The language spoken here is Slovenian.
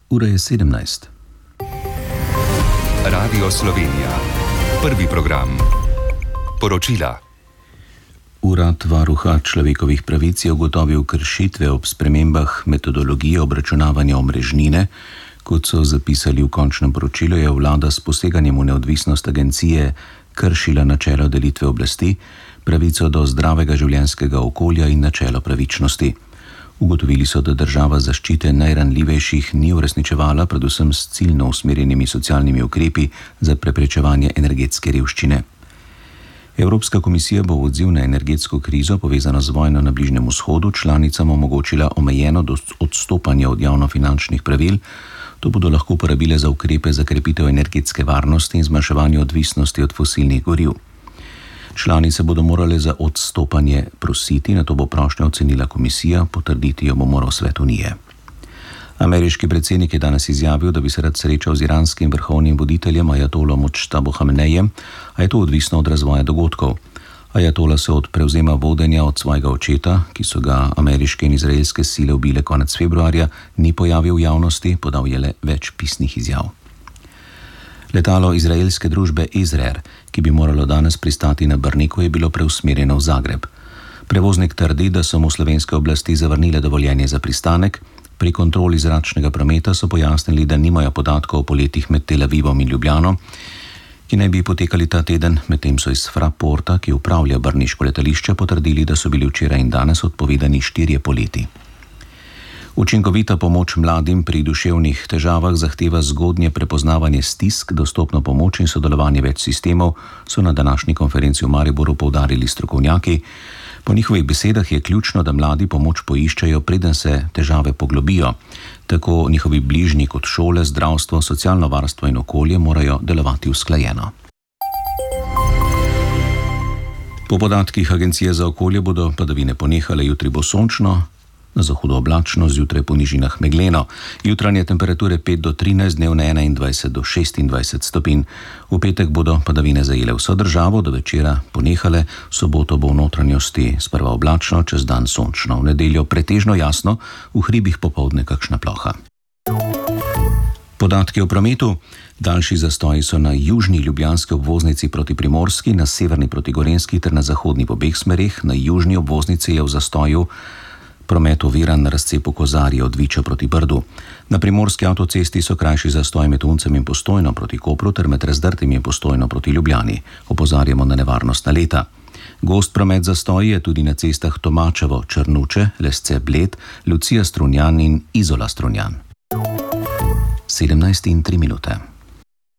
Ura je 17. Radio Slovenija. Prvi program. Poročila. Urad varuha človekovih pravic je ugotovil kršitve ob spremembah metodologije obračunavanja omrežnine. Kot so zapisali v končnem poročilu, je vlada s poseganjem v neodvisnost agencije kršila načelo delitve oblasti, pravico do zdravega življenjskega okolja in načelo pravičnosti. Ugotovili so, da država zaščite najranljivejših ni uresničevala, predvsem s ciljno usmerjenimi socialnimi ukrepi za preprečevanje energetske revščine. Evropska komisija bo v odziv na energetsko krizo, povezano z vojno na Bližnjem vzhodu, članicam omogočila omejeno odstopanje od javnofinančnih pravil. To bodo lahko uporabile za ukrepe za krepitev energetske varnosti in zmanjševanje odvisnosti od fosilnih goriv. Članice bodo morale za odstopanje prositi, nato bo prošnjo ocenila komisija, potrditi jo bo moral Svet Unije. Ameriški predsednik je danes izjavil, da bi se rad srečal z iranskim vrhovnim voditeljem ajatolom Modžtabo Hamenejem, a je to odvisno od razvoja dogodkov. Ajatola se od prevzema vodenja od svojega očeta, ki so ga ameriške in izraelske sile ubile konec februarja, ni pojavil v javnosti, podal je le več pisnih izjav. Letalo izraelske družbe Izrael, ki bi moralo danes pristati na Brniku, je bilo preusmerjeno v Zagreb. Prevoznik trdi, da so mu slovenske oblasti zavrnile dovoljenje za pristanek. Pri kontroli zračnega prometa so pojasnili, da nimajo podatkov o poletih med Tel Avivom in Ljubljano, ki naj bi potekali ta teden, medtem so iz Fraporta, ki upravlja brniško letališče, potrdili, da so bili včeraj in danes odpovedani 4 poleti. Učinkovita pomoč mladim pri duševnih težavah zahteva zgodnje prepoznavanje stisk, dostopno pomoč in sodelovanje več sistemov, so na današnji konferenci v Mariboru poudarili strokovnjaki. Po njihovih besedah je ključno, da mladi pomoč poiščejo, preden se težave poglobijo. Tako njihovi bližnji kot šole, zdravstvo, socialno varstvo in okolje morajo delovati usklajeno. Po podatkih Agencije za okolje bodo padavine ponehale, jutri bo sončno, na zahodu oblačno, zjutraj po nižinah megleno. Jutranje temperature 5 do 13, dnevne 21 do 26 stopinj. V petek bodo padavine zajele vso državo, do večera ponehale, v soboto bo v notranjosti sprva oblačno, čez dan sončno. V nedeljo pretežno jasno, v hribih popoldne kakšna ploha. Podatki o prometu. Daljši zastoji so na južni ljubljanski obvoznici proti Primorski, na severni proti Gorenjski ter na zahodni v obeh smereh. Na južni obvoznici je v zastoju promet oviran na razcepu Kozarje od Viča proti Brdu. Na primorski avtocesti so krajši zastoj med Uncem in Postojno proti Kopru ter med Razdrtim in Postojno proti Ljubljani. Opozarjamo na nevarnost naleta. Gost promet zastoji je tudi na cestah Tomačevo, Črnuče, Lesce Bled, Lucija Strunjan in Izola Strunjan. 17:03.